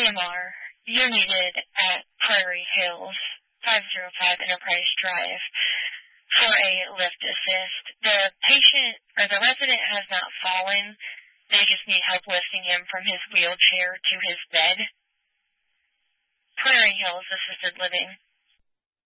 EMR, you're needed at Prairie Hills, 505 Enterprise Drive, for a lift assist. The patient or the resident has not fallen. They just need help lifting him from his wheelchair to his bed. Prairie Hills Assisted Living.